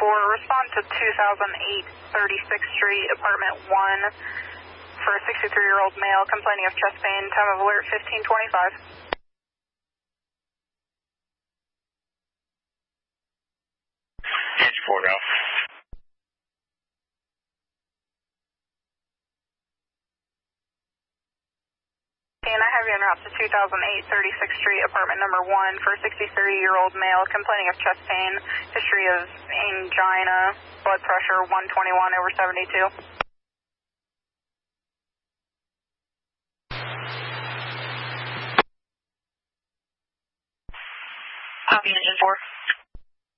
respond to 2008 36th Street, apartment 1, for a 63-year-old male complaining of chest pain. Time of alert 15:25. Engine 4 now. And I have you en route to 2008 36th Street, apartment number 1, for a 63-year-old male complaining of chest pain, history of angina, blood pressure 121/72. Copy, Engine 4.